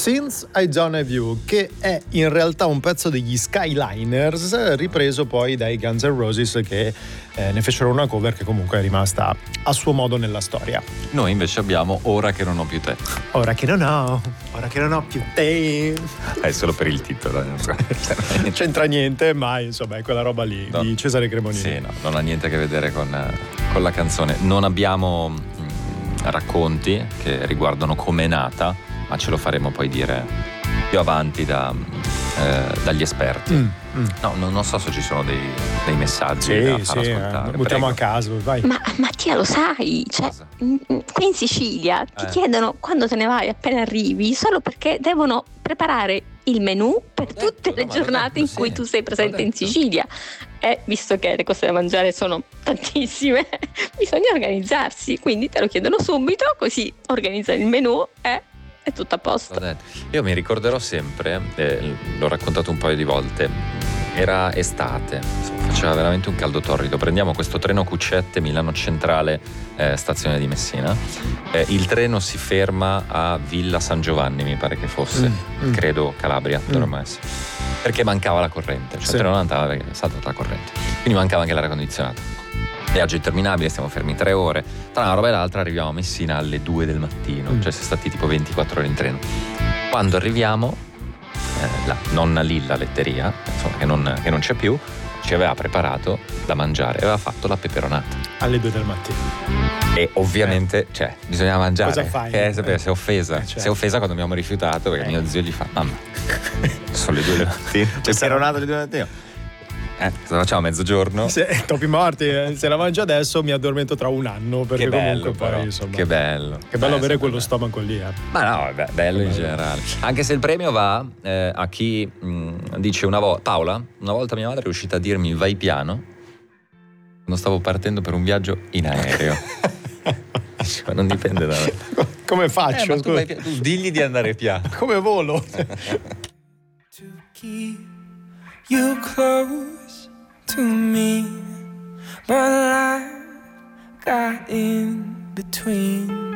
Since I Don't Have You, che è in realtà un pezzo degli Skyliners ripreso poi dai Guns N' Roses, che ne fecero una cover che comunque è rimasta a suo modo nella storia. Noi invece abbiamo Ora che non ho più te. Ora che non ho più te. È solo per il titolo. Non c'entra niente, ma insomma è quella roba lì, no, di Cesare Cremonini. Sì, no, non ha niente a che vedere con la canzone. Non abbiamo racconti che riguardano come è nata, ma ce lo faremo poi dire più avanti dagli esperti. No, non so se ci sono dei messaggi da far ascoltare. Buttiamo a caso, vai. Ma Mattia, lo sai, cioè, qui in Sicilia ti chiedono quando te ne vai appena arrivi, solo perché devono preparare il menù per tutte le giornate in cui tu sei presente in Sicilia. E visto che le cose da mangiare sono tantissime, bisogna organizzarsi, quindi te lo chiedono subito, così organizzano il menù e è tutto a posto. Io mi ricorderò sempre, l'ho raccontato un paio di volte, era estate, faceva veramente un caldo torrido, prendiamo questo treno Q7 Milano Centrale, stazione di Messina, il treno si ferma a Villa San Giovanni, mi pare che fosse, credo Calabria, dovrebbe essere, perché mancava la corrente, cioè il treno non andava perché è saltata la corrente, quindi mancava anche l'aria condizionata. Viaggio interminabile, stiamo fermi 3 ore. Tra una roba e l'altra arriviamo a Messina alle 2 del mattino, cioè siamo stati tipo 24 ore in treno. Quando arriviamo, la nonna Lilla Letteria, insomma, che non c'è più, ci aveva preparato da mangiare, aveva fatto la peperonata. Alle 2 del mattino. E ovviamente, cioè, bisognava mangiare. Cosa fai? Si è offesa. Certo. Si è offesa quando abbiamo rifiutato, perché mio zio gli fa: mamma, sono le 2 del mattino. Peperonata alle 2 del mattino. Cosa facciamo a mezzogiorno? Topi morti, se la mangio adesso mi addormento tra un anno, perché che bello, comunque però. poi insomma. Che bello. Che bello avere quello stomaco lì. Ma no, vabbè, bello in generale. Anche se il premio va a chi dice Paola, una volta mia madre è riuscita a dirmi vai piano quando stavo partendo per un viaggio in aereo. Ma non dipende da me. Come faccio? Tu digli di andare piano. Come volo? To keep you close to me, but life got in between.